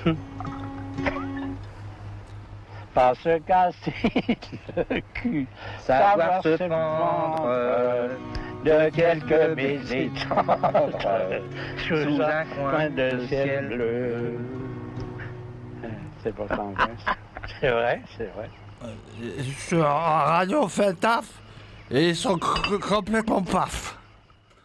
Pas se casser le cul, Savoir se prendre de quelques baisers tendres sous un coin de ciel bleu. C'est pourtant vrai. C'est vrai, c'est vrai. Sur Radio fait le taf et ils sont complètement paf.